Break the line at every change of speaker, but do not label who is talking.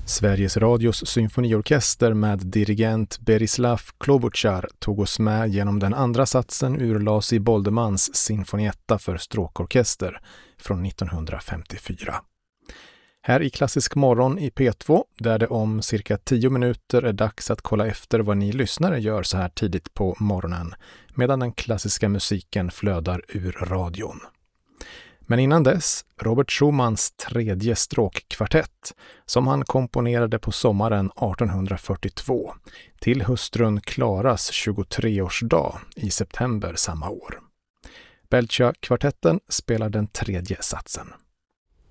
Sveriges Radios symfoniorkester med dirigent Berislav Klobuchar tog oss med genom den andra satsen ur Laci Boldemans sinfonietta för stråkorkester från 1954. Här i Klassisk morgon i P2, där det om cirka 10 minuter är dags att kolla efter vad ni lyssnare gör så här tidigt på morgonen, medan den klassiska musiken flödar ur radion. Men innan dess, Robert Schumanns tredje stråkkvartett som han komponerade på sommaren 1842 till hustrun Klaras 23-årsdag i september samma år. Belcha-kvartetten spelar den tredje satsen.